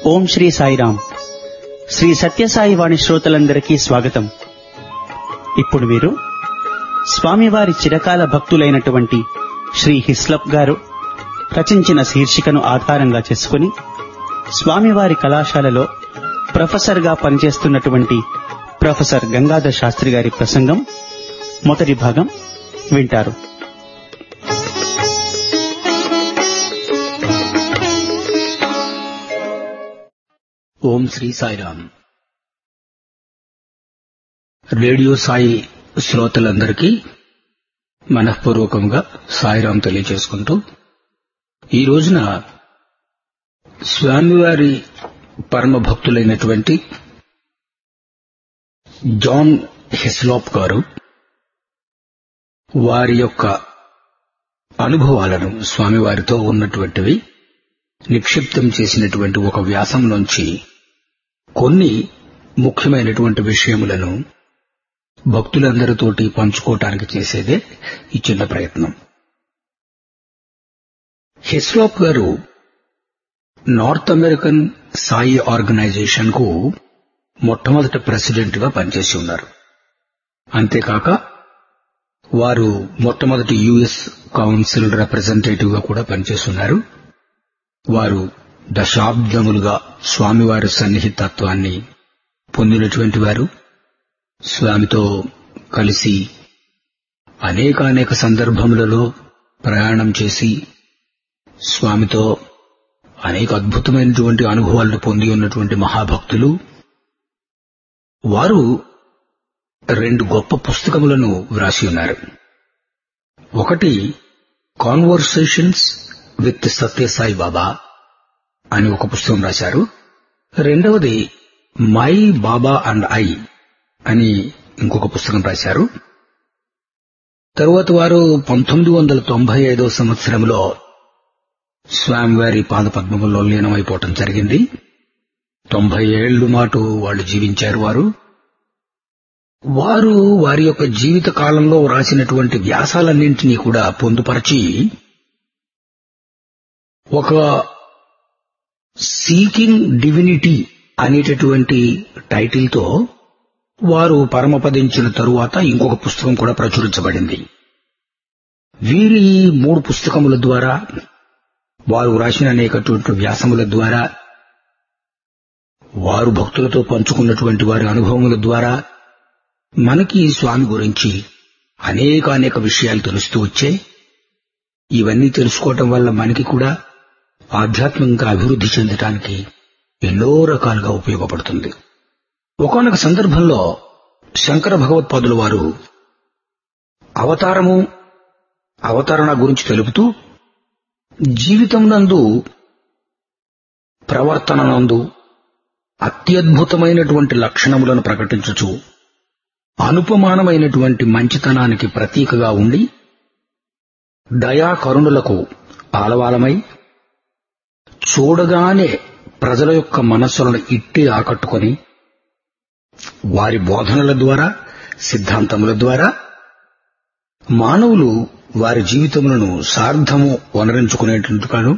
ఓం శ్రీ సాయిరామ్. శ్రీ సత్యసాయి వాణి శ్రోతలందరికీ స్వాగతం. ఇప్పుడు మీరు స్వామివారి చిరకాల భక్తులైనటువంటి శ్రీ హిస్లప్ గారు రచించిన శీర్షికను ఆధారంగా చేసుకుని స్వామివారి కళాశాలలో ప్రొఫెసర్గా పనిచేస్తున్నటువంటి ప్రొఫెసర్ గంగాధర్ శాస్త్రి గారి ప్రసంగం మొదటి భాగం వింటారు. ఓం శ్రీ సాయిరామ్. రేడియో సాయి శ్రోతలందరికీ మనఃపూర్వకంగా సాయిరాం తెలియజేసుకుంటూ ఈ రోజున స్వామివారి పరమ భక్తులైనటువంటి జాన్ హిస్లాప్ గారు వారి యొక్క అనుభవాలను స్వామివారితో ఉన్నటువంటివి నిక్షిప్తం చేసినటువంటి ఒక వ్యాసం నుంచి కొన్ని ముఖ్యమైనటువంటి విషయములను భక్తులందరితోటి పంచుకోవటానికి చేసేదే ఈ చిన్న ప్రయత్నం. హిస్లాప్ గారు నార్త్ అమెరికన్ సాయి ఆర్గనైజేషన్ కు మొట్టమొదటి ప్రెసిడెంట్ గా పనిచేసి ఉన్నారు. అంతేకాక వారు మొట్టమొదటి యుఎస్ కౌన్సిల్ రిప్రజెంటేటివ్ గా కూడా పనిచేస్తున్నారు. వారు దశాబ్దములుగా స్వామివారి సన్నిహితత్వాన్ని పొందినటువంటి వారు. స్వామితో కలిసి అనేక సందర్భములలో ప్రయాణం చేసి స్వామితో అనేక అద్భుతమైనటువంటి అనుభవాలను పొంది ఉన్నటువంటి మహాభక్తులు. వారు 2 గొప్ప పుస్తకములను వ్రాసి ఉన్నారు. ఒకటి కాన్వర్సేషన్స్ విత్ సత్యసాయి బాబా అని ఒక పుస్తకం రాశారు. రెండవది మై బాబా అండ్ ఐ అని ఇంకొక పుస్తకం రాశారు. తరువాత వారు 1995 సంవత్సరంలో స్వామివారి పాదపద్మములో లీనమైపోవటం జరిగింది. 90 ఏళ్లు మాటు వాళ్ళు జీవించారు. వారు వారి యొక్క జీవిత కాలంలో రాసినటువంటి వ్యాసాలన్నింటినీ కూడా పొందుపరిచి ఒక సీకింగ్ డివినిటీ అనేటటువంటి టైటిల్ తో వారు పరమపదించిన తరువాత ఇంకొక పుస్తకం కూడా ప్రచురించబడింది. వీరి 3 పుస్తకముల ద్వారా వారు రాసిన అనేకటువంటి వ్యాసముల ద్వారా వారు భక్తులతో పంచుకున్నటువంటి వారి అనుభవముల ద్వారా మనకి స్వామి గురించి అనేక విషయాలు తెలుస్తూ వచ్చాయి. ఇవన్నీ తెలుసుకోవటం వల్ల మనకి కూడా ఆధ్యాత్మికంగా అభివృద్ధి చెందటానికి ఎన్నో రకాలుగా ఉపయోగపడుతుంది. ఒకానొక సందర్భంలో శంకర భగవత్పాదుల వారు అవతరణ గురించి తెలుపుతూ జీవితమునందు ప్రవర్తననందు అత్యద్భుతమైనటువంటి లక్షణములను ప్రకటించుచు అనుపమానమైనటువంటి మంచితనానికి ప్రతీకగా ఉండి దయా కరుణులకు ఆలవాలమై చూడగానే ప్రజల యొక్క మనస్సులను ఇట్టి ఆకట్టుకొని వారి బోధనల ద్వారా సిద్ధాంతముల ద్వారా మానవులు వారి జీవితములను సార్థము వనరించుకునేటట్టుగాను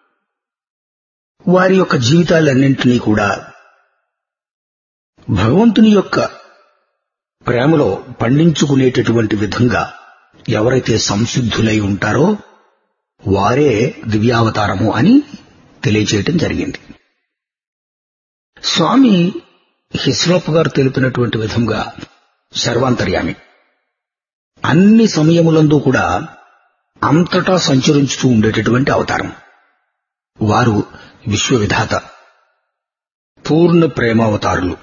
వారి యొక్క జీవితాలన్నింటినీ కూడా భగవంతుని యొక్క ప్రేమలో పండించుకునేటటువంటి విధంగా ఎవరైతే సంసిద్ధులై ఉంటారో వారే దివ్యావతారము అని తెలియచేయటం జరిగింది. స్వామి హిస్లాప్ గారు తెలిపినటువంటి విధంగా సర్వాంతర్యామి, అన్ని సమయములందు కూడా అంతటా సంచరించుతూ ఉండేటటువంటి అవతారం. వారు విశ్వవిధాత, పూర్ణ ప్రేమావతారులు.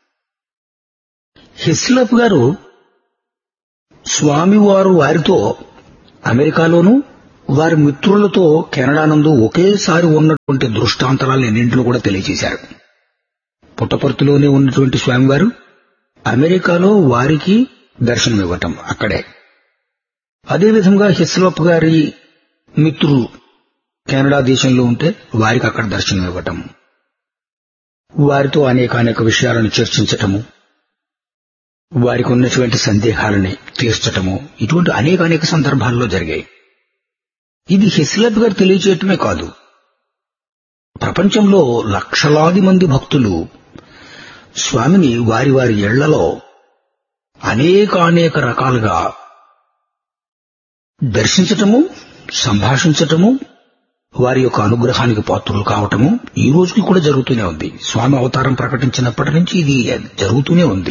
హిస్లాప్ గారు స్వామివారు వారితో అమెరికాలోనూ వారి మిత్రులతో కెనడానందు ఒకేసారి ఉన్నటువంటి దృష్టాంతరాలన్నింటినీ కూడా తెలియజేశారు. పుట్టపర్తిలోనే ఉన్నటువంటి స్వామివారు అమెరికాలో వారికి దర్శనమివ్వటం అక్కడే. అదేవిధంగా హిస్లాప్ గారి మిత్రులు కెనడా దేశంలో ఉంటే వారికి అక్కడ దర్శనమివ్వటం, వారితో అనేక విషయాలను చర్చించటము, వారికి ఉన్నటువంటి సందేహాలని తీర్చటము, ఇటువంటి అనేక సందర్భాల్లో జరిగాయి. ఇది హిస్లాప్ గారు తెలియచేయటమే కాదు, ప్రపంచంలో లక్షలాది మంది భక్తులు స్వామిని వారి వారి ఇళ్లలో అనేక రకాలుగా దర్శించటము, సంభాషించటము, వారి యొక్క అనుగ్రహానికి పాత్రులు కావటము ఈ రోజుకి కూడా జరుగుతూనే ఉంది. స్వామి అవతారం ప్రకటించినప్పటి నుంచి ఇది జరుగుతూనే ఉంది.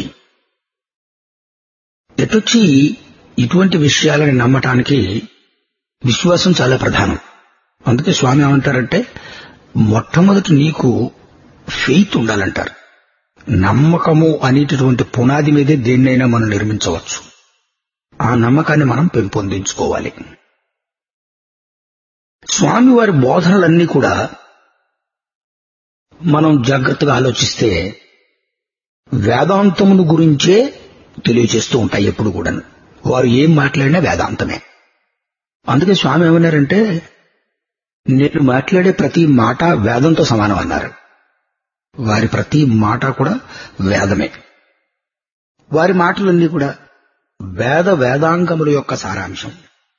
ఎటొచ్చి ఇటువంటి విషయాలని నమ్మటానికి విశ్వాసం చాలా ప్రధానం. అందుకే స్వామి ఏమంటారంటే, మొట్టమొదటి నీకు ఫెయిత్ ఉండాలంటారు. నమ్మకము అనేటటువంటి పునాది మీదే దేన్నైనా మనం నిర్మించవచ్చు. ఆ నమ్మకాన్ని మనం పెంపొందించుకోవాలి. స్వామివారి బోధనలన్నీ కూడా మనం జాగ్రత్తగా ఆలోచిస్తే వేదాంతమును గురించే తెలియచేస్తూ ఉంటాయి. ఎప్పుడు కూడా వారు ఏం మాట్లాడినా వేదాంతమే. అందుకే స్వామి ఏమన్నారంటే, నేను మాట్లాడే ప్రతి మాట వేదంతో సమానం అన్నారు. వారి ప్రతి మాట కూడా వేదమే. వారి మాటలన్నీ కూడా వేదాంగముల యొక్క సారాంశం.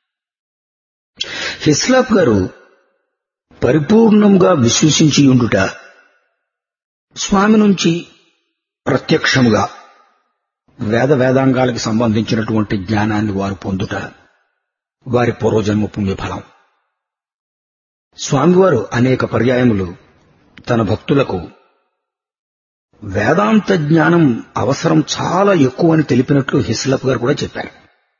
హిస్లాప్ గారు పరిపూర్ణంగా విశ్వసించి ఉండుట, స్వామి నుంచి ప్రత్యక్షముగా వేదాంగాలకు సంబంధించినటువంటి జ్ఞానాన్ని వారు పొందుట వారి పూర్వజన్మ పుణ్యఫలం. స్వామివారు అనేక పర్యాయములు తన భక్తులకు వేదాంత జ్ఞానం అవసరం చాలా ఎక్కువ అని తెలిపినట్లు హిస్లాప్ గారు కూడా చెప్పారు.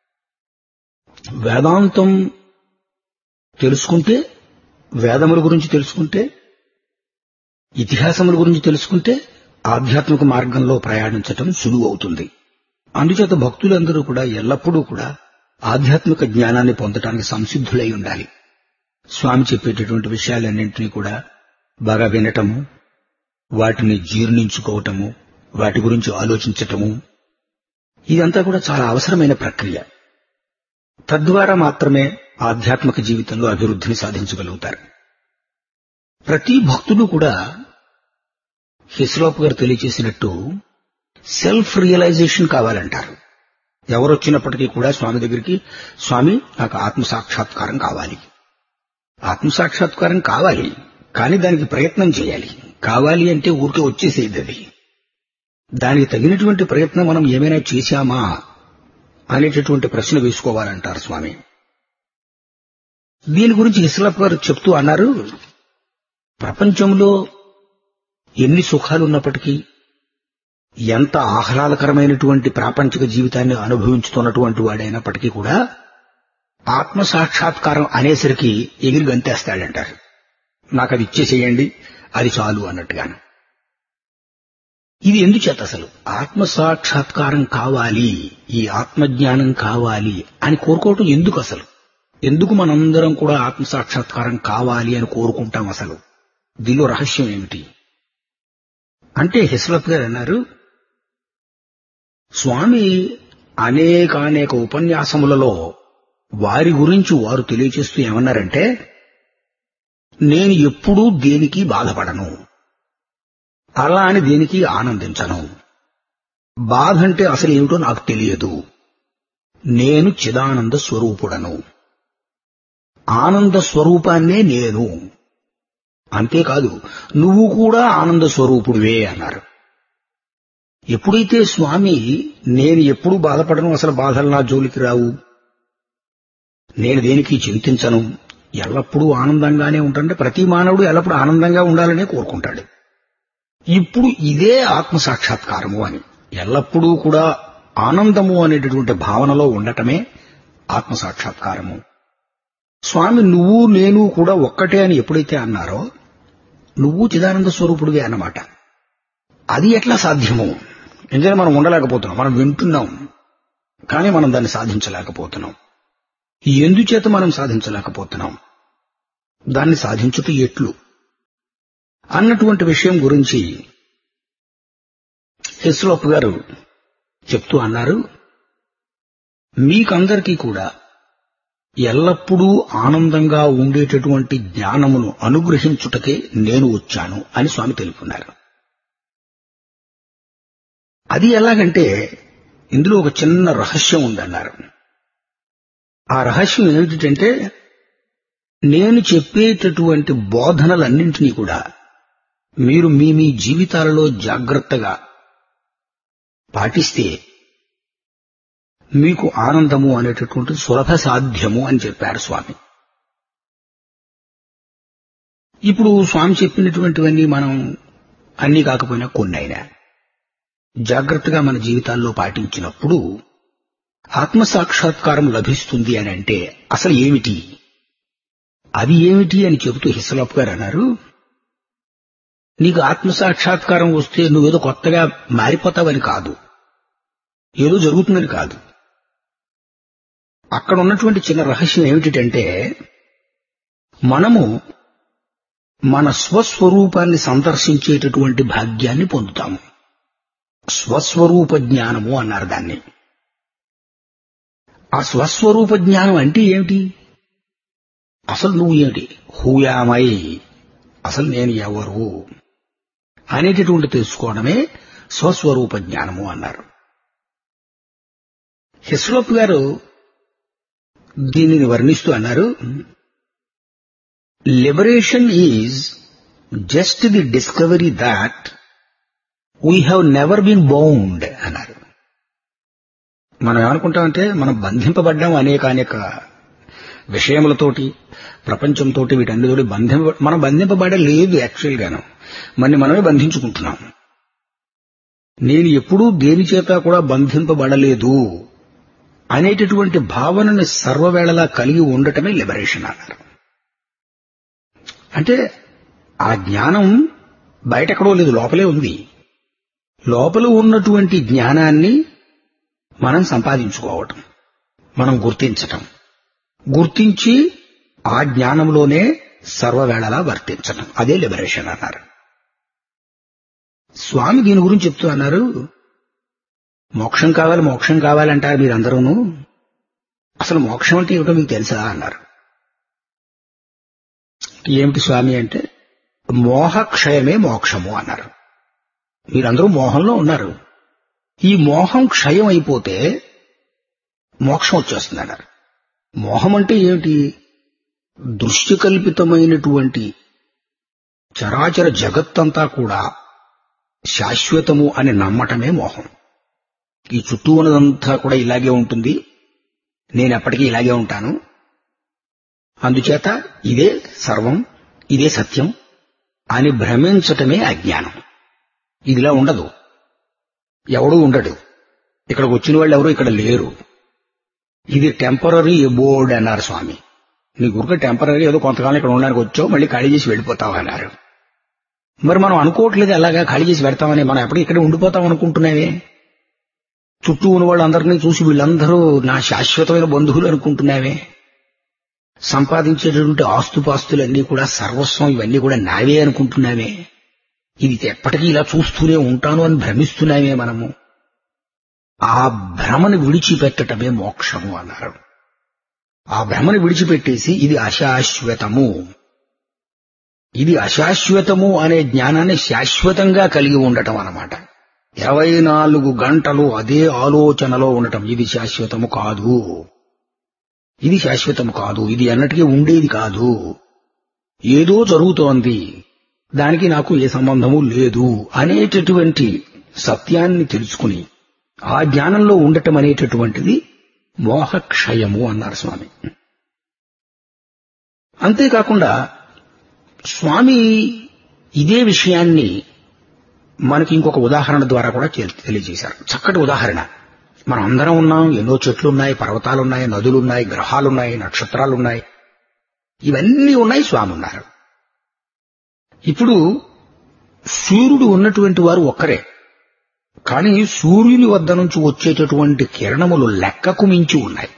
వేదాంతం తెలుసుకుంటే, వేదముల గురించి తెలుసుకుంటే, ఇతిహాసముల గురించి తెలుసుకుంటే ఆధ్యాత్మిక మార్గంలో ప్రయాణించటం సులువు అవుతుంది. అందుచేత భక్తులందరూ కూడా ఎల్లప్పుడూ కూడా ఆధ్యాత్మిక జ్ఞానాన్ని పొందటానికి సంసిద్ధులై ఉండాలి. స్వామి చెప్పేటటువంటి విషయాలన్నింటినీ కూడా బాగా వినటము, వాటిని జీర్ణించుకోవటము, వాటి గురించి ఆలోచించటము, ఇదంతా కూడా చాలా అవసరమైన ప్రక్రియ. తద్వారా మాత్రమే ఆధ్యాత్మిక జీవితంలో అభివృద్ధిని సాధించగలుగుతారు. ప్రతి భక్తుడు కూడా హిస్లాప్ గారు తెలియచేసినట్టు సెల్ఫ్ రియలైజేషన్ కావాలంటారు. ఎవరొచ్చినప్పటికీ కూడా స్వామి దగ్గరికి, స్వామి నాకు ఆత్మసాక్షాత్కారం కావాలి. ఆత్మసాక్షాత్కారం కావాలి, కానీ దానికి ప్రయత్నం చేయాలి. కావాలి అంటే ఊరికే వచ్చేసేది అది. దానికి తగినటువంటి ప్రయత్నం మనం ఏమైనా చేశామా అనేటటువంటి ప్రశ్న వేసుకోవాలంటారు స్వామి. దీని గురించి హిస్లాప్ గారు చెప్తూ అన్నారు, ప్రపంచంలో ఎన్ని సుఖాలున్నప్పటికీ, ఎంత ఆహ్లాదకరమైనటువంటి ప్రాపంచిక జీవితాన్ని అనుభవించుతున్నటువంటి వాడైనప్పటికీ కూడా ఆత్మసాక్షాత్కారం అనేసరికి ఎగిరి గంతేస్తాడంటారు. నాకు అది ఇచ్చేసేయండి, అది చాలు అన్నట్టుగాను. ఇది ఎందుచేత అసలు ఆత్మసాక్షాత్కారం కావాలి, ఈ ఆత్మజ్ఞానం కావాలి అని కోరుకోవటం ఎందుకు? అసలు ఎందుకు మనందరం కూడా ఆత్మసాక్షాత్కారం కావాలి అని కోరుకుంటాం? అసలు దీనిలో రహస్యం ఏమిటి అంటే, హిస్లాప్ గారు అన్నారు, స్వామి అనేక ఉపన్యాసములలో వారి గురించి వారు తెలియచేస్తూ ఏమన్నారంటే, నేను ఎప్పుడూ దేనికి బాధపడను, అలా అని దేనికి ఆనందించను. బాధ అంటే అసలు ఏమిటో నాకు తెలియదు. నేను చిదానంద స్వరూపుడను, ఆనంద స్వరూపాన్నే నేను. అంతేకాదు, నువ్వు కూడా ఆనంద స్వరూపుడివే అన్నారు. ఎప్పుడైతే స్వామి నేను ఎప్పుడూ బాధపడను, అసలు బాధలు నా జోలికి రావు, నేను దేనికి చింతించను, ఎల్లప్పుడూ ఆనందంగానే ఉంటాడంటే ప్రతి మానవుడు ఎల్లప్పుడూ ఆనందంగా ఉండాలనే కోరుకుంటాడు. ఇప్పుడు ఇదే ఆత్మసాక్షాత్కారము అని, ఎల్లప్పుడూ కూడా ఆనందము అనేటటువంటి భావనలో ఉండటమే ఆత్మసాక్షాత్కారము. స్వామి నువ్వు నేను కూడా ఒక్కటే అని ఎప్పుడైతే అన్నారో, నువ్వు చిదానంద స్వరూపుడివే అన్నమాట. అది ఎట్లా సాధ్యము? ఎందుకంటే మనం ఉండలేకపోతున్నాం, మనం వింటున్నాం, కానీ మనం దాన్ని సాధించలేకపోతున్నాం. ఎందుచేత మనం సాధించలేకపోతున్నాం? దాన్ని సాధించుట ఎట్లు అన్నటువంటి విషయం గురించి హిస్లాప్ గారు చెప్తూ అన్నారు, మీకందరికీ కూడా ఎల్లప్పుడూ ఆనందంగా ఉండేటటువంటి జ్ఞానమును అనుగ్రహించుటకే నేను వచ్చాను అని స్వామి తెలుపుతున్నారు. అది ఎలాగంటే, ఇందులో ఒక చిన్న రహస్యం ఉందన్నారు. ఆ రహస్యం ఏమిటంటే, నేను చెప్పేటటువంటి బోధనలన్నింటినీ కూడా మీరు మీ మీ జీవితాలలో జాగ్రత్తగా పాటిస్తే మీకు ఆనందము అనేటటువంటి సులభ సాధ్యము అని చెప్పారు స్వామి. ఇప్పుడు స్వామి చెప్పినటువంటివన్నీ మనం అన్నీ కాకపోయినా కొన్నైనా జాగ్రత్తగా మన జీవితాల్లో పాటించినప్పుడు ఆత్మసాక్షాత్కారం లభిస్తుంది అని అంటే అసలు ఏమిటి, అది ఏమిటి అని చెబుతూ హిస్లప్ గారు అన్నారు, నీకు ఆత్మసాక్షాత్కారం వస్తే నువ్వేదో కొత్తగా మారిపోతావని కాదు, ఏదో జరుగుతుందని కాదు. అక్కడ ఉన్నటువంటి చిన్న రహస్యం ఏమిటంటే మనము మన స్వస్వరూపాన్ని సందర్శించేటటువంటి భాగ్యాన్ని పొందుతాము. స్వస్వరూప జ్ఞానము అన్నారు దాన్ని. ఆ స్వస్వరూప జ్ఞానం అంటే ఏమిటి, అసలు నువ్వు ఏమిటి, హూయామై, అసలు నేను ఎవరు అనేటటువంటి తెలుసుకోవడమే స్వస్వరూప జ్ఞానము అన్నారు. హిస్లప్ గారు దీనిని వర్ణిస్తూ అన్నారు, liberation is just the discovery that we have never been bound అన్నారు. మనం ఏమనుకుంటామంటే మనం బంధింపబడ్డాం అనేక విషయములతోటి, ప్రపంచంతో, వీటన్నిటితోటి మనం బంధింపబడలేదు. యాక్చువల్ గాను మనమే బంధించుకుంటున్నాం. నేను ఎప్పుడూ దేని చేత కూడా బంధింపబడలేదు అనేటటువంటి భావనని సర్వవేళలా కలిగి ఉండటమే లిబరేషన్ అన్నారు. అంటే ఆ జ్ఞానం బయటెక్కడో లేదు, లోపలే ఉంది. లోపల ఉన్నటువంటి జ్ఞానాన్ని మనం సంపాదించుకోవటం, మనం గుర్తించటం, గుర్తించి ఆ జ్ఞానంలోనే సర్వవేళలా వర్తించటం, అదే లిబరేషన్ అన్నారు. స్వామి దీని గురించి చెప్తూ అన్నారు, మోక్షం కావాలి మోక్షం కావాలంటారు మీరందరూను, అసలు మోక్షం అంటే ఏమిటో మీకు తెలుసా అన్నారు. ఏమిటి స్వామి అంటే మోహక్షయమే మోక్షము అన్నారు. మీరందరూ మోహంలో ఉన్నారు, ఈ మోహం క్షయం అయిపోతే మోక్షం వచ్చేస్తుంది అన్నారు. మోహం అంటే ఏమిటి, దృశ్యకల్పితమైనటువంటి చరాచర జగత్తంతా కూడా శాశ్వతము అని నమ్మటమే మోహం. ఈ చుట్టూ ఉన్నదంతా కూడా ఇలాగే ఉంటుంది, నేను ఎప్పటికీ ఇలాగే ఉంటాను, అందుచేత ఇదే సర్వం, ఇదే సత్యం అని భ్రమించటమే అజ్ఞానం. ఇదిలా ఉండదు, ఎవడూ ఉండడు, ఇక్కడికి వచ్చిన వాళ్ళు ఎవరు ఇక్కడ లేరు, ఇది టెంపరరీ అబోర్డ్ అన్నారు స్వామి. నీ గురుక టెంపరరీ, ఏదో కొంతకాలం ఇక్కడ ఉండడానికి వచ్చావు, మళ్ళీ ఖాళీ చేసి వెళ్ళిపోతావు అన్నారు. మరి మనం అనుకోవట్లేదు అలాగా ఖాళీ చేసి పెడతామని, మనం ఎప్పటికీ ఇక్కడే ఉండిపోతాం అనుకుంటున్నావే. చుట్టూ ఉన్న వాళ్ళందరినీ చూసి వీళ్ళందరూ నా శాశ్వతమైన బంధువులు అనుకుంటున్నావే. సంపాదించేటటువంటి ఆస్తుపాస్తులన్నీ కూడా సర్వస్వం, ఇవన్నీ కూడా నావే అనుకుంటున్నావే. ఇది ఎప్పటికీ ఇలా చూస్తూనే ఉంటాను అని భ్రమిస్తున్నామే మనము. ఆ భ్రమను విడిచిపెట్టటమే మోక్షము అన్నారు. ఆ భ్రమను విడిచిపెట్టేసి ఇది అశాశ్వతము, ఇది అశాశ్వతము అనే జ్ఞానాన్ని శాశ్వతంగా కలిగి ఉండటం అన్నమాట. 24 గంటలు అదే ఆలోచనలో ఉండటం, ఇది శాశ్వతము కాదు, ఇది శాశ్వతము కాదు, ఇది ఎన్నటికీ ఉండేది కాదు, ఏదో జరుగుతోంది, దానికి నాకు ఏ సంబంధము లేదు అనేటటువంటి సత్యాన్ని తెలుసుకుని ఆ జ్ఞానంలో ఉండటం అనేటటువంటిది మోహక్షయము అన్నారు స్వామి. అంతేకాకుండా స్వామి ఇదే విషయాన్ని మనకి ఇంకొక ఉదాహరణ ద్వారా కూడా తెలియజేశారు. చక్కటి ఉదాహరణ. మనం అందరం ఉన్నాం, ఎన్నో చెట్లున్నాయి, పర్వతాలున్నాయి, నదులున్నాయి, గ్రహాలున్నాయి, నక్షత్రాలున్నాయి, ఇవన్నీ ఉన్నాయి, స్వామి ఉన్నారు. ఇప్పుడు సూర్యుడు ఉన్నటువంటి వారు ఒక్కరే, కానీ సూర్యుని వద్ద నుంచి వచ్చేటటువంటి కిరణములు లెక్కకు మించి ఉన్నాయి.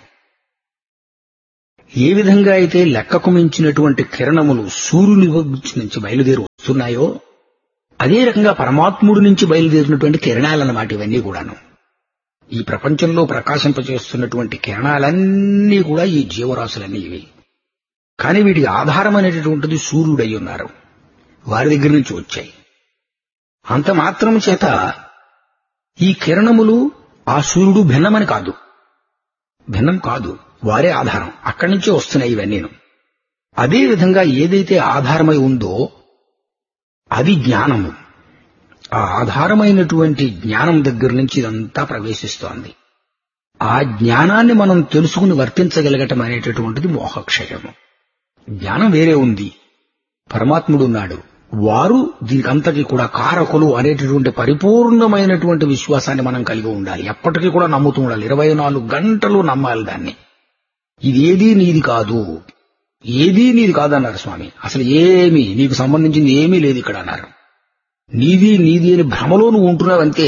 ఏ విధంగా అయితే లెక్కకు మించినటువంటి కిరణములు సూర్యుని నుంచి బయలుదేరి వస్తున్నాయో, అదే రకంగా పరమాత్ముడి నుంచి బయలుదేరినటువంటి కిరణాలన్నమాట ఇవన్నీ కూడాను. ఈ ప్రపంచంలో ప్రకాశింపచేస్తున్నటువంటి కిరణాలన్నీ కూడా ఈ జీవరాశులన్నీ ఇవి. కానీ వీటికి ఆధారం అనేటటువంటిది సూర్యుడై ఉన్నారు, వారి దగ్గర నుంచి వచ్చాయి. అంత మాత్రం చేత ఈ కిరణములు ఆ సూర్యుడు భిన్నమని కాదు, భిన్నం కాదు, వారే ఆధారం, అక్కడి నుంచే వస్తున్నాయి ఇవన్నీను. అదేవిధంగా ఏదైతే ఆధారమై ఉందో అది జ్ఞానము. ఆ ఆధారమైనటువంటి జ్ఞానం దగ్గర నుంచి ఇదంతా ప్రవేశిస్తోంది. ఆ జ్ఞానాన్ని మనం తెలుసుకుని వర్తించగలగటం అనేటటువంటిది మోహక్షయము. జ్ఞానం వేరే ఉంది, పరమాత్ముడున్నాడు, వారు దీనికంతకీ కూడా కారకులు అనేటటువంటి పరిపూర్ణమైనటువంటి విశ్వాసాన్ని మనం కలిగి ఉండాలి. ఎప్పటికీ కూడా నమ్ముతూ ఉండాలి. 24 గంటలు నమ్మాలి దాన్ని. ఇదేదీ నీది కాదు, ఏదీ నీది కాదన్నారు స్వామి. అసలు ఏమీ నీకు సంబంధించింది ఏమీ లేదు ఇక్కడ అన్నారు. నీది నీది అని భ్రమలో నువ్వు ఉంటున్నావంతే.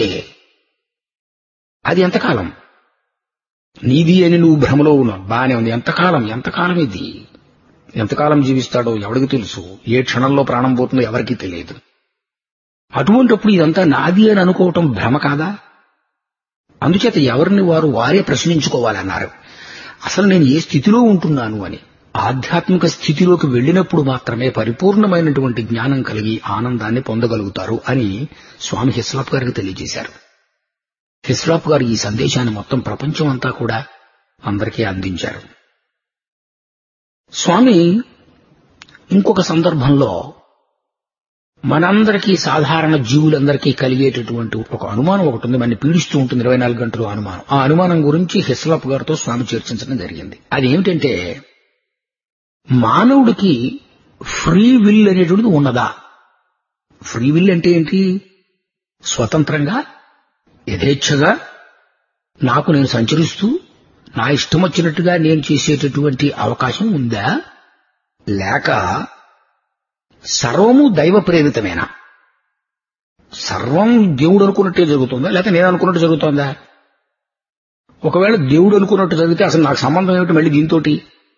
అది ఎంతకాలం? నీది అని నువ్వు భ్రమలో ఉన్నావు, బానే ఉంది. ఎంతకాలం ఇది? ఎంతకాలం జీవిస్తాడో ఎవరికి తెలుసు? ఏ క్షణంలో ప్రాణం పోతుందో ఎవరికీ తెలియదు. అటువంటిప్పుడు ఇదంతా నాది అని అనుకోవటం భ్రమ కాదా? అందుచేత ఎవరిని వారే ప్రశ్నించుకోవాలన్నారు. అసలు నేను ఏ స్థితిలో ఉంటున్నాను అని. ఆధ్యాత్మిక స్థితిలోకి వెళ్లినప్పుడు మాత్రమే పరిపూర్ణమైనటువంటి జ్ఞానం కలిగి ఆనందాన్ని పొందగలుగుతారు అని స్వామి హిస్లాప్ గారికి తెలియజేశారు. హిస్లాప్ గారు ఈ సందేశాన్ని మొత్తం ప్రపంచం అంతా కూడా అందరికీ అందించారు. స్వామి ఇంకొక సందర్భంలో మనందరికీ, సాధారణ జీవులందరికీ కలిగేటటువంటి ఒక అనుమానం ఒకటి ఉంది, మనని పీడిస్తూ ఉంటుంది 24 గంటలు అనుమానం. ఆ అనుమానం గురించి హిస్లాప్ గారితో స్వామి చర్చించడం జరిగింది. అదేమిటంటే, మానవుడికి ఫ్రీ విల్ అనేటువంటిది ఉన్నదా? ఫ్రీ విల్ అంటే ఏంటి? స్వతంత్రంగా, యథేచ్ఛగా నాకు నేను సంచరిస్తూ నా ఇష్టం వచ్చినట్టుగా నేను చేసేటటువంటి అవకాశం ఉందా? లేక సర్వము దైవ ప్రేరితమేనా? సర్వం దేవుడు అనుకున్నట్టే జరుగుతుందా, లేక నేను అనుకున్నట్టు జరుగుతోందా? ఒకవేళ దేవుడు అనుకున్నట్టు జరిగితే అసలు నాకు సంబంధం ఏమిటి మళ్ళీ దీంతోటి?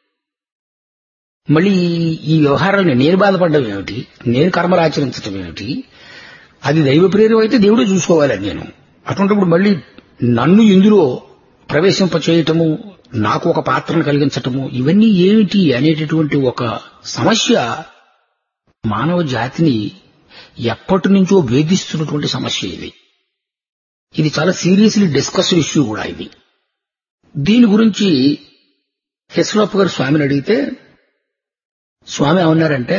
మళ్ళీ ఈ వ్యవహారాన్ని నేను బాధపడడం ఏమిటి? నేను కర్మలు ఆచరించడం ఏమిటి? అది దైవ ప్రేరితం అయితే దేవుడే చూసుకోవాలని నేను. అటువంటిప్పుడు మళ్ళీ నన్ను ఇందులో ప్రవేశింపచేయటము, నాకు ఒక పాత్రను కలిగించటము, ఇవన్నీ ఏమిటి అనేటటువంటి ఒక సమస్య మానవ జాతిని ఎప్పటి నుంచో వేధిస్తున్నటువంటి సమస్య ఇది. ఇది చాలా సీరియస్లీ డిస్కస్డ్ ఇష్యూ కూడా ఇది. దీని గురించి హిస్లాప్ గారు స్వామిని అడిగితే స్వామి ఏమన్నారంటే,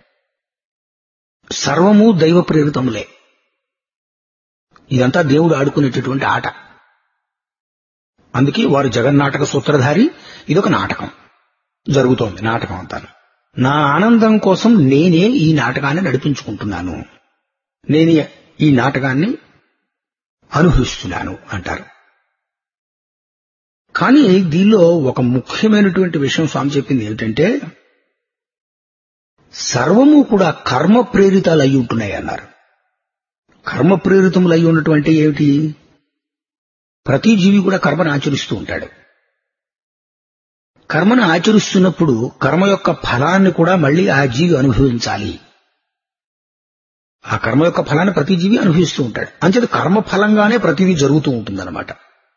సర్వము దైవ ప్రేరితములే, ఇదంతా దేవుడు ఆడుకునేటటువంటి ఆట. అందుకే వారు జగన్నాటక సూత్రధారి. ఇదొక నాటకం జరుగుతోంది, నాటకం అంతా. నా ఆనందం కోసం నేనే ఈ నాటకాన్ని నడిపించుకుంటున్నాను, నేనే ఈ నాటకాన్ని అనుభవిస్తున్నాను అంటారు. కానీ దీనిలో ఒక ముఖ్యమైనటువంటి విషయం స్వామి చెప్పింది ఏమిటంటే, సర్వము కూడా కర్మ ప్రేరితాలు అయి ఉంటున్నాయి అన్నారు. కర్మ ప్రేరితములు అయి ఉన్నటువంటి ఏమిటి? ప్రతి జీవి కూడా కర్మను ఆచరిస్తూ ఉంటాడు. కర్మను ఆచరిస్తున్నప్పుడు కర్మ యొక్క ఫలాన్ని కూడా మళ్లీ ఆ జీవి అనుభవించాలి. ఆ కర్మ యొక్క ఫలాన్ని ప్రతి జీవి అనుభవిస్తూ ఉంటాడు. అంచేత కర్మ ఫలంగానే ప్రతిదీ జరుగుతూ ఉంటుందన్నమాట.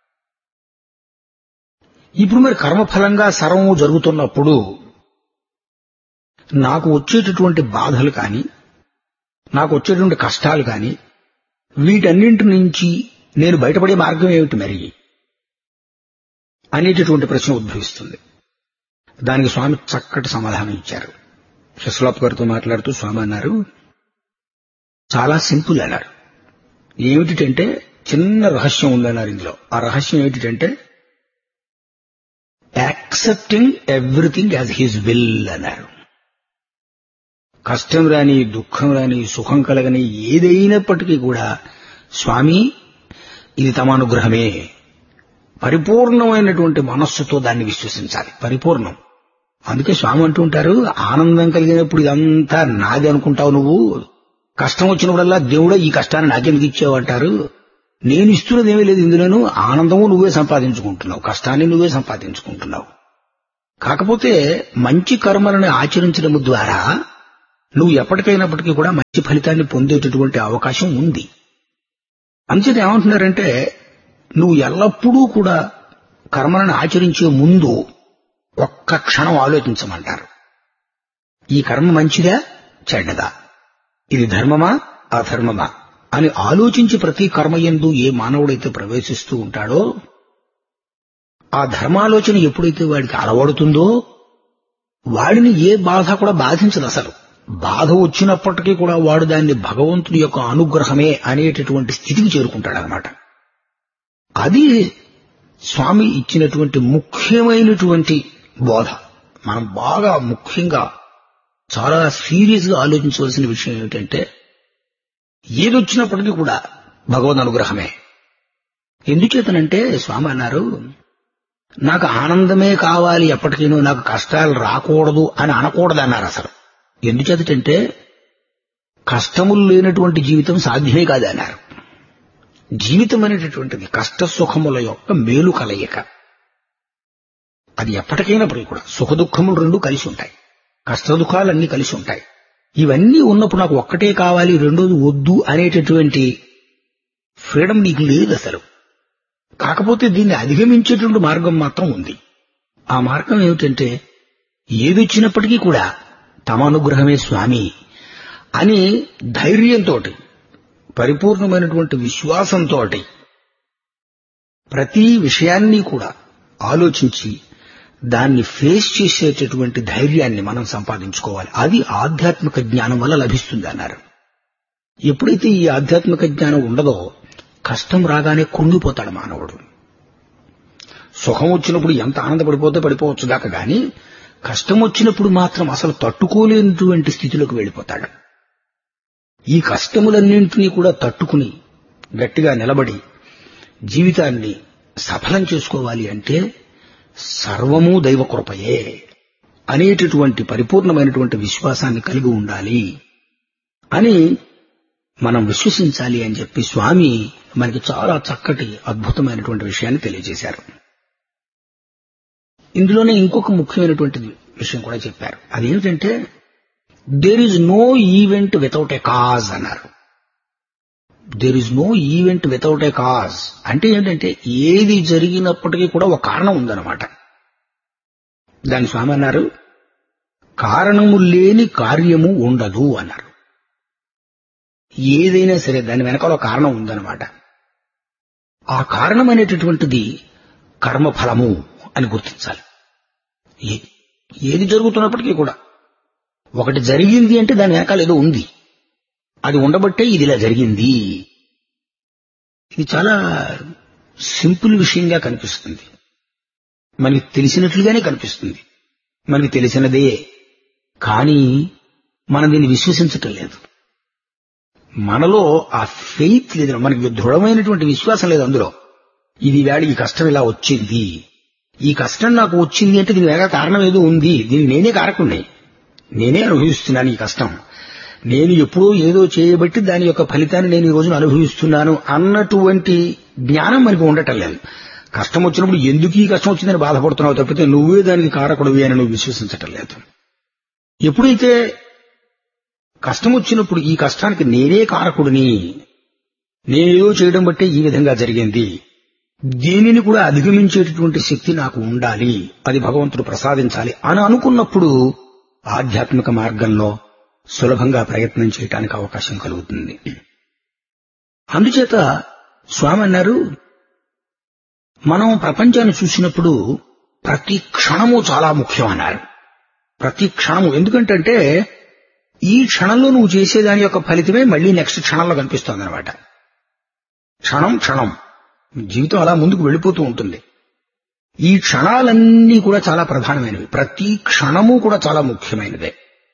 ఇప్పుడు మరి కర్మఫలంగా సర్వము జరుగుతున్నప్పుడు నాకు వచ్చేటటువంటి బాధలు కానీ, నాకు వచ్చేటువంటి కష్టాలు కానీ, వీటన్నింటి నుంచి నేను బయటపడే మార్గం ఏమిటి మరి అనేటటువంటి ప్రశ్న ఉద్భవిస్తుంది. దానికి స్వామి చక్కటి సమాధానం ఇచ్చారు. హిస్లాప్ గారితో మాట్లాడుతూ స్వామి అన్నారు, చాలా సింపుల్ అన్నారు. ఏమిటంటే చిన్న రహస్యం ఉందన్నారు ఇందులో. ఆ రహస్యం ఏమిటంటే, accepting everything as his will అన్నారు. కష్టం రాని, దుఃఖం రాని, సుఖం కలగని ఏదైనప్పటికీ కూడా స్వామి ఇది తమ అనుగ్రహమే, పరిపూర్ణమైనటువంటి మనస్సుతో దాన్ని విశ్వసించాలి. పరిపూర్ణం. అందుకే స్వామి అంటూ ఉంటారు, ఆనందం కలిగినప్పుడు ఇదంతా నాది అనుకుంటావు నువ్వు, కష్టం వచ్చినప్పుడల్లా దేవుడా ఈ కష్టాన్ని నాకెందుకు ఇచ్చావు అంటారు. నేను ఇస్తున్నది ఏమీ లేదు ఇందులోనూ, ఆనందము నువ్వే సంపాదించుకుంటున్నావు, కష్టాన్ని నువ్వే సంపాదించుకుంటున్నావు. కాకపోతే మంచి కర్మలను ఆచరించడం ద్వారా నువ్వు ఎప్పటికైనప్పటికీ కూడా మంచి ఫలితాన్ని పొందేటటువంటి అవకాశం ఉంది. అంచేత ఏమంటున్నారంటే, నువ్వు ఎల్లప్పుడూ కూడా కర్మలను ఆచరించే ముందు ఒక్క క్షణం ఆలోచించమంటారు. ఈ కర్మ మంచిదా చెడ్డదా, ఇది ధర్మమా అధర్మమా అని ఆలోచించి ప్రతి కర్మయందు ఏ మానవుడైతే ప్రవేశిస్తూ ఉంటాడో, ఆ ధర్మాలోచన ఎప్పుడైతే వాడికి అలవడుతుందో వాడిని ఏ బాధ కూడా బాధించదు. అసలు బాధ వచ్చినప్పటికీ కూడా వాడు దాన్ని భగవంతుడి యొక్క అనుగ్రహమే అనేటటువంటి స్థితికి చేరుకుంటాడనమాట. అది స్వామి ఇచ్చినటువంటి ముఖ్యమైనటువంటి బోధ. మనం బాగా ముఖ్యంగా చాలా సీరియస్ గా ఆలోచించవలసిన విషయం ఏమిటంటే, ఏదొచ్చినప్పటికీ కూడా భగవద్ అనుగ్రహమే. ఎందుచేతనంటే స్వామి అన్నారు, నాకు ఆనందమే కావాలి, ఎప్పటికీనూ నాకు కష్టాలు రాకూడదు అని అనకూడదు అన్నారు. అసలు ఎందుచేతంటే కష్టములు లేనటువంటి జీవితం సాధ్యమే కాదు అన్నారు. జీవితం అనేటటువంటిది కష్ట సుఖముల యొక్క మేలు కలయిక. అది ఎప్పటికైనప్పటికీ కూడా సుఖ దుఃఖములు రెండు కలిసి ఉంటాయి, కష్ట దుఃఖాలన్నీ కలిసి ఉంటాయి. ఇవన్నీ ఉన్నప్పుడు నాకు ఒక్కటే కావాలి, రెండోది వద్దు అనేటటువంటి ఫ్రీడమ్ నీకు లేదు అసలు. కాకపోతే దీన్ని అధిగమించేటువంటి మార్గం మాత్రం ఉంది. ఆ మార్గం ఏమిటంటే, ఏదొచ్చినప్పటికీ కూడా తమ అనుగ్రహమే స్వామి అని ధైర్యంతో, పరిపూర్ణమైనటువంటి విశ్వాసంతో ప్రతి విషయాన్ని కూడా ఆలోచించి దాన్ని ఫేస్ చేసేటటువంటి ధైర్యాన్ని మనం సంపాదించుకోవాలి. అది ఆధ్యాత్మిక జ్ఞానం వల్ల లభిస్తుంది అన్నారు. ఎప్పుడైతే ఈ ఆధ్యాత్మిక జ్ఞానం ఉండదో కష్టం రాగానే కుంగిపోతాడు మానవుడు. సుఖం వచ్చినప్పుడు ఎంత ఆనందపడిపోతే పడిపోవచ్చు దాకా గాని కష్టం వచ్చినప్పుడు మాత్రం అసలు తట్టుకోలేనటువంటి స్థితిలోకి వెళ్ళిపోతాడు. ఈ కష్టములన్నింటినీ కూడా తట్టుకుని గట్టిగా నిలబడి జీవితాన్ని సఫలం చేసుకోవాలి అంటే సర్వము దైవకృపయే అనేటటువంటి పరిపూర్ణమైనటువంటి విశ్వాసాన్ని కలిగి ఉండాలి అని మనం విశ్వసించాలి అని చెప్పి స్వామి మనకి చాలా చక్కటి అద్భుతమైనటువంటి విషయాన్ని తెలియజేశారు. ఇందులోనే ఇంకొక ముఖ్యమైనటువంటి విషయం కూడా చెప్పారు. అదేమిటంటే, there is no event without a cause అన్నారు. There is no event without a cause అంటే ఏంటంటే, ఏది జరిగినప్పటికీ కూడా ఒక కారణం ఉందన్నమాట. దాని స్వామి అన్నారు, కారణము లేని కార్యము ఉండదు అన్నారు. ఏదైనా సరే దాని వెనకాల ఒక కారణం ఉందన్నమాట. ఆ కారణం అనేటటువంటిది కర్మఫలము అని గుర్తించాలి. ఏది జరుగుతున్నప్పటికీ కూడా ఒకటి జరిగింది అంటే దాని వెనకాల ఏదో ఉంది, అది ఉండబట్టే ఇది ఇలా జరిగింది. ఇది చాలా సింపుల్ విషయంగా కనిపిస్తుంది, మనకి తెలిసినట్లుగానే కనిపిస్తుంది, మనకి తెలిసినదే. కానీ మనం దీన్ని విశ్వసించటం లేదు. మనలో ఆ ఫెయిత్ లేదు, మనకి దృఢమైనటువంటి విశ్వాసం లేదు అందులో. ఇది వేళ ఈ కష్టం ఇలా వచ్చింది, ఈ కష్టం నాకు వచ్చింది అంటే దీని వెనక కారణం ఏదో ఉంది, దీనికి నేనే కారకుణ్ణి, నేనే అనుభవిస్తున్నాను ఈ కష్టం, నేను ఎప్పుడో ఏదో చేయబట్టి దాని యొక్క ఫలితాన్ని నేను ఈ రోజున అనుభవిస్తున్నాను అన్నటువంటి జ్ఞానం మనకు ఉండటం లేదు. కష్టం వచ్చినప్పుడు ఎందుకు ఈ కష్టం వచ్చిందని బాధపడుతున్నావు తప్పితే నువ్వే దానికి కారకుడివి అని నువ్వు విశ్వసించటం లేదు. ఎప్పుడైతే కష్టం వచ్చినప్పుడు ఈ కష్టానికి నేనే కారకుడిని, నేనేదో చేయడం బట్టే ఈ విధంగా జరిగింది, దీనిని కూడా అధిగమించేటటువంటి శక్తి నాకు ఉండాలి, అది భగవంతుడు ప్రసాదించాలి అని అనుకున్నప్పుడు ఆధ్యాత్మిక మార్గంలో సులభంగా ప్రయత్నం చేయడానికి అవకాశం కలుగుతుంది. అందుచేత స్వామి అన్నారు, మనం ప్రపంచాన్ని చూసినప్పుడు ప్రతి క్షణము చాలా ముఖ్యం అన్నారు. ప్రతి క్షణము, ఎందుకంటే ఈ క్షణంలో నువ్వు చేసేదాని యొక్క ఫలితమే మళ్లీ నెక్స్ట్ క్షణంలో కనిపిస్తుంది అనమాట. క్షణం క్షణం జీవితం అలా ముందుకు వెళ్ళిపోతూ ఉంటుంది. ఈ క్షణాలన్నీ కూడా చాలా ప్రధానమైనవి, ప్రతి క్షణము కూడా చాలా ముఖ్యమైనదే.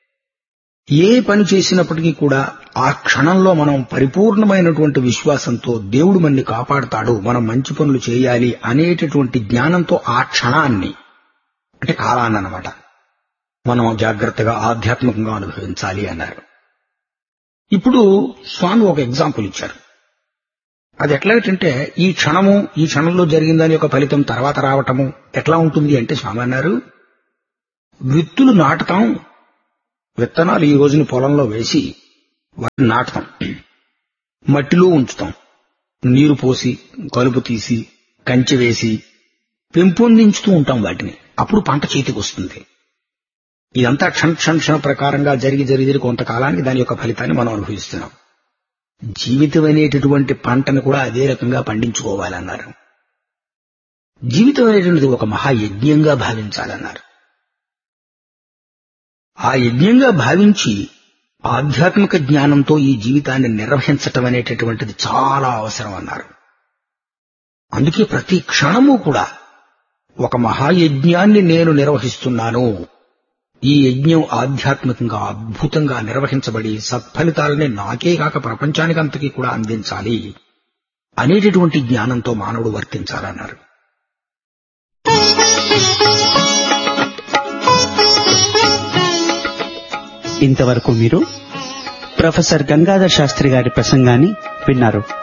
ఏ పని చేసినప్పటికీ కూడా ఆ క్షణంలో మనం పరిపూర్ణమైనటువంటి విశ్వాసంతో దేవుడు మనని కాపాడుతాడు, మనం మంచి పనులు చేయాలి అనేటటువంటి జ్ఞానంతో ఆ క్షణాన్ని అంటే కాలాన్ని అన్నమాట మనం జాగ్రత్తగా ఆధ్యాత్మికంగా అనుభవించాలి అన్నారు. ఇప్పుడు స్వామి ఒక ఎగ్జాంపుల్ ఇచ్చారు. అది ఎట్లాగంటే ఈ క్షణంలో జరిగిన దాని యొక్క ఫలితం తర్వాత రావటము ఎట్లా ఉంటుంది అంటే స్వామి అన్నారు, విత్తులు నాటుతాం, విత్తనాలు ఈ రోజున పొలంలో వేసి వాటిని నాటుతాం, మట్టిలో ఉంచుతాం, నీరు పోసి కలుపు తీసి కంచె వేసి పెంపొందించుతూ ఉంటాం వాటిని. అప్పుడు పంట చేతికి వస్తుంది. ఇదంతా క్షణ ప్రకారంగా జరిగి కొంతకాలానికి దాని యొక్క ఫలితాన్ని మనం అనుభవిస్తున్నాం. జీవితం అనేటటువంటి పంటను కూడా అదే రకంగా పండించుకోవాలన్నారు. జీవితం అనేటువంటిది ఒక మహాయజ్ఞంగా భావించాలన్నారు. ఆ యజ్ఞంగా భావించి ఆధ్యాత్మిక జ్ఞానంతో ఈ జీవితాన్ని నిర్వహించటం అనేటటువంటిది చాలా అవసరం అన్నారు. అందుకే ప్రతి క్షణము కూడా ఒక మహాయజ్ఞాన్ని నేను నిర్వహిస్తున్నాను, ఈ యజ్ఞం ఆధ్యాత్మికంగా అద్భుతంగా నిర్వహించబడి సత్ఫలితాలని నాకే కాక ప్రపంచానికంతకీ కూడా అందించాలి అనేటటువంటి జ్ఞానంతో మానవుడు వర్తించాలన్నారు. ఇంతవరకు మీరు ప్రొఫెసర్ గంగాధర్ శాస్త్రి గారి ప్రసంగాన్ని విన్నారు.